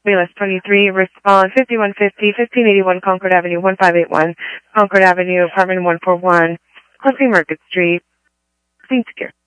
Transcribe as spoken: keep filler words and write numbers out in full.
Wheelers twenty-three, respond fifty-one fifty, fifteen eighty-one Concord Avenue, one five eight one, Concord Avenue, apartment one four one, Quincy Market Street, Saint Secure.